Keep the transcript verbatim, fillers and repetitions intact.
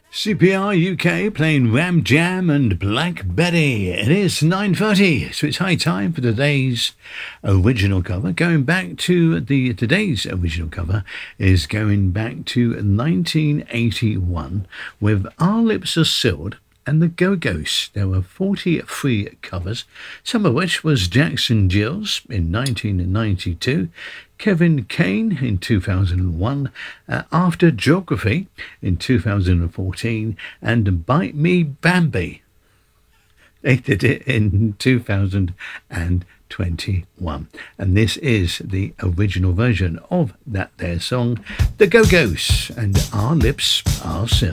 C P R U K playing Ram Jam and Black Betty. It is nine thirty, so it's high time for today's original cover. Going back to the today's original cover is going back to nineteen eighty-one with Our Lips Are Sealed and the Go-Go's. There were forty-three covers, some of which was Jackson Gills in nineteen ninety-two, Kevin Kane in two thousand one, uh, After Geography in two thousand fourteen, and Bite Me Bambi. They did it in two thousand twenty-one. And this is the original version of that their song, The Go-Go's and Our Lips Are Sealed.